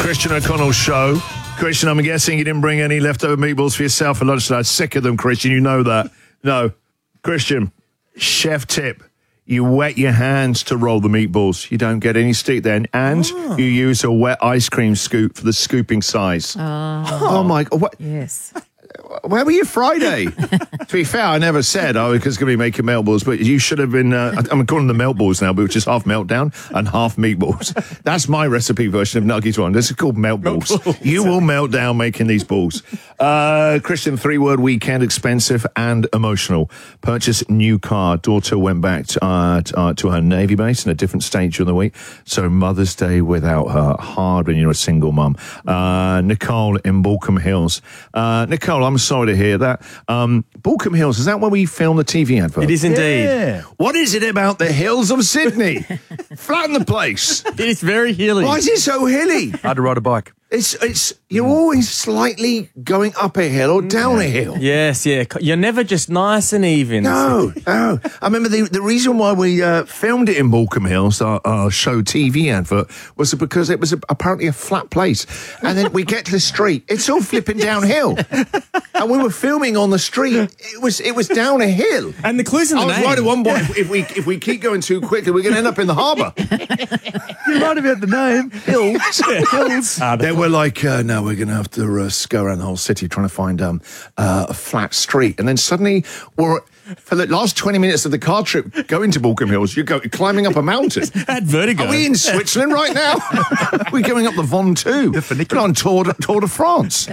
Christian O'Connell show. Christian, I'm guessing you didn't bring any leftover meatballs for yourself for lunch tonight. Sick of them, Christian. You know that. No. Christian, chef tip. You wet your hands to roll the meatballs. You don't get any stick then. And you use a wet ice cream scoop for the scooping size. Oh my God. What? Yes. Where were you Friday? To be fair, I never said I was going to be making meatballs, but you should have been, I'm calling them meatballs now, which is half meltdown and half meatballs. That's my recipe version of Nuggies One. This is called meatballs. You will melt down making these balls. Christian, 3-word weekend, expensive and emotional. Purchase new car. Daughter went back to her Navy base in a different state during the week. So Mother's Day without her. Hard when you're a single mum. Nicole in Balcombe Hills. Nicole, I'm sorry to hear that. Balcombe Hills, is that where we filmed the TV advert? It is indeed. Yeah. What is it about the hills of Sydney? Flatten the place. It is very hilly. Why is it so hilly? Hard to ride a bike. You're always slightly going up a hill or down a hill. Yes, yeah. You're never just nice and even. No. I remember the reason why we filmed it in Balcombe Hills, our show TV advert, was because it was apparently a flat place. And then we get to the street, it's all flipping downhill. And we were filming on the street. It was down a hill. And the clues in the I was name. right at one point, if we keep going too quickly, we're going to end up in the harbour. You're right about the name. Hills. They were like, no, we're going to have to go around the whole city trying to find a flat street. And then suddenly, for the last 20 minutes of the car trip going to Balcombe Hills, you're climbing up a mountain. Had vertigo. Are we in Switzerland right now? We're going up the Ventoux. We're on Tour de France.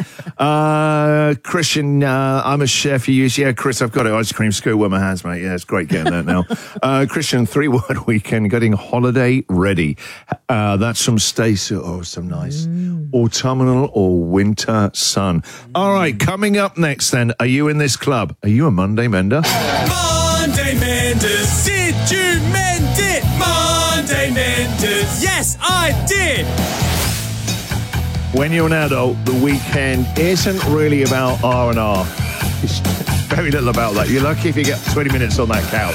Christian, I'm a chef. You use, Chris, I've got an ice cream scoop with my hands, mate. Yeah, it's great getting that now. Christian, 3-word weekend, getting holiday ready. That's from Stacey. Oh, some nice autumnal or winter sun. All right, coming up next then, are you in this club? Are you a Monday Mender? Monday Menders, did you mend it? Monday Menders, yes I did. When you're an adult, the weekend isn't really about R&R. It's very little about that. You're lucky if you get 20 minutes on that couch.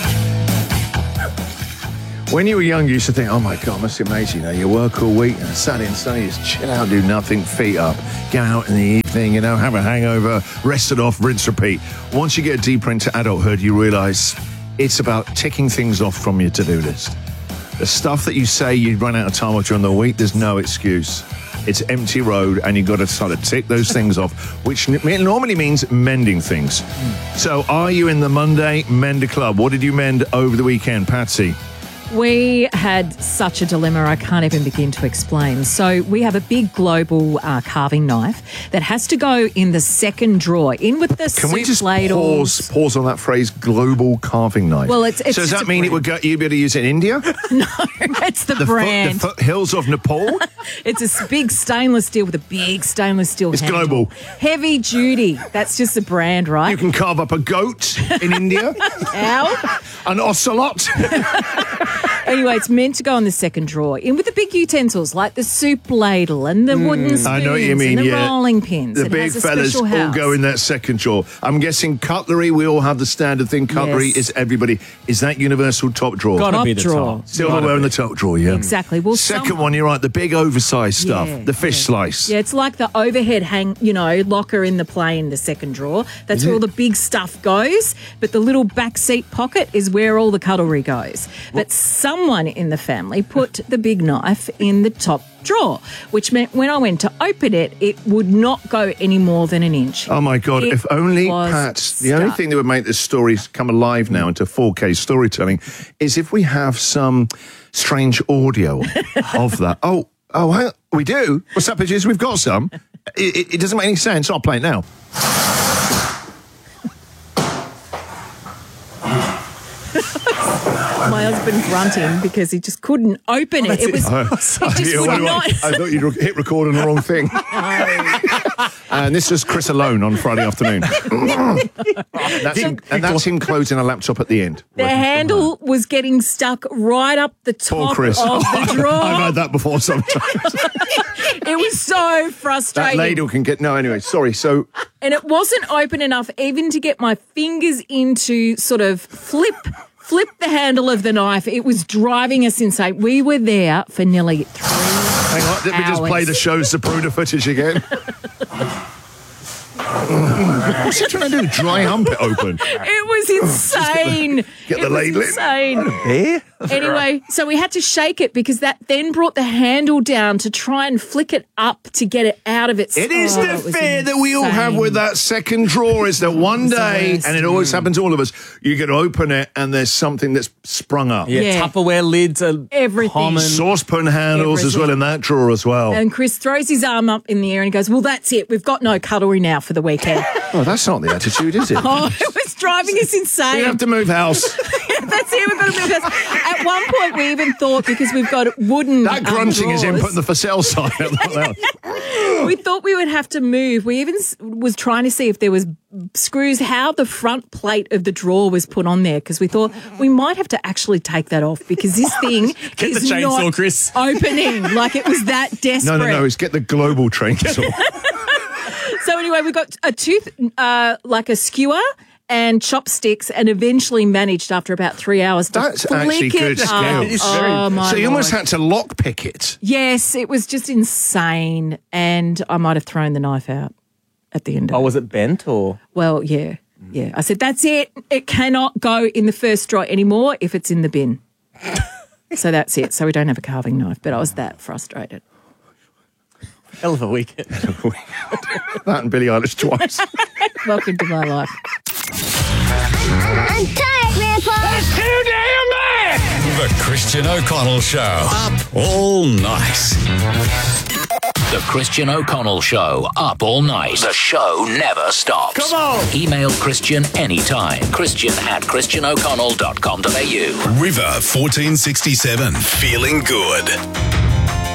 When you were young, you used to think, oh my God, must be amazing. You work all week and Saturday and Sunday, just chill out, do nothing, feet up, go out in the evening, have a hangover, rest it off, rinse, repeat. Once you get deeper into adulthood, you realise it's about ticking things off from your to-do list. The stuff that you say you run out of time with during the week, there's no excuse. It's empty road and you've got to sort of tick those things off, which normally means mending things. So are you in the Monday Mender Club? What did you mend over the weekend, Patsy? We had such a dilemma I can't even begin to explain. So we have a big global carving knife that has to go in the second drawer, in with the Can we just ladles. pause on that phrase, global carving knife? Well, it's so does that mean you'd be able to use it in India? No, it's the brand. The foothills of Nepal? It's a big stainless steel with a big stainless steel It's handle. global. Heavy duty. That's just the brand, right? You can carve up a goat in India. Ow. An ocelot. Anyway, it's meant to go in the second drawer, in with the big utensils like the soup ladle and the wooden spoons I know what you mean, and the yeah. rolling pins. The It big has a fellas special all house. go in that second drawer. I'm guessing cutlery, we all have the standard thing. Cutlery Yes. is everybody. Is that universal top drawer? Gotta Top be the drawer. top. Silverware in the top drawer, yeah. Exactly. Well, Second one, you're right, the big oversized stuff. Yeah, The fish slice. Yeah, it's like the overhead locker in the plane, the second drawer. That's where all the big stuff goes, but the little back seat pocket is where all the cutlery goes. But someone in the family put the big knife in the top drawer, which meant when I went to open it, it would not go any more than an inch. Oh my God, It if only, was Pat, the only stuck. thing that would make this story come alive now into 4K storytelling is if we have some strange audio of that. Oh, hang on. We do? What's up, bitches? We've got some. It doesn't make any sense. I'll play it now. My husband grunting because he just couldn't open it. It was it just would not. I thought you'd hit record on the wrong thing. And this was Chris alone on Friday afternoon. That's him closing a laptop at the end. The handle was getting stuck right up the Poor top Chris. of the drawer. I've had that before sometimes. It was so That frustrating. ladle can get... No, anyway, sorry. So... And it wasn't open enough even to get my fingers into sort of flip the handle of the knife. It was driving us insane. We were there for nearly 3 Hang on, let me just play the show's Zapruder footage again. What's he trying to do? Dry hump it open? It was insane. Get the It was ladle in. insane. Bear? Anyway, so we had to shake it because that then brought the handle down to try and flick it up to get it out of its. It is the it was fear that we all have insane. with that second drawer is that one the day, worst. and it always happens to all of us, you can open it and there's something that's sprung up. Yeah, Yeah. Tupperware lids are Everything. common. Saucepan handles as well Everything. in that drawer as well. And Chris throws his arm up in the air and he goes, "Well, that's it. We've got no cutlery now for the weekend." Oh, that's not the attitude, is it? Oh, it was driving us insane. We have to move house. That's it. We've got to move house. At one point, we even thought because we've got wooden. That grunting is him drawers, putting the for sale sign up. we thought we would have to move. We even was trying to see if there was screws, how the front plate of the drawer was put on there, because we thought we might have to actually take that off because this thing Get the is chainsaw, not Chris. opening. Like it was that desperate. No, it's get the global train saw. So anyway, we got a tooth, like a skewer and chopsticks, and eventually managed after about 3 hours to That's flick actually it good up. skill. It is very- Oh, my So you almost Lord. had to lockpick it. Yes, it was just insane, and I might have thrown the knife out at the end of Oh, it. was it bent or? Well, yeah. I said, that's it. It cannot go in the first drawer anymore if it's in the bin. So that's it. So we don't have a carving knife, but I was that frustrated. Hell of a weekend. That and Billie Eilish twice. Welcome to my life. I'm tired, Grandpa. Too damn bad! The Christian O'Connell Show. Up all night. The Christian O'Connell Show, up all night. The show never stops. Come on! Email Christian anytime. Christian@christianoconnell.com.au. River 1467. Feeling good.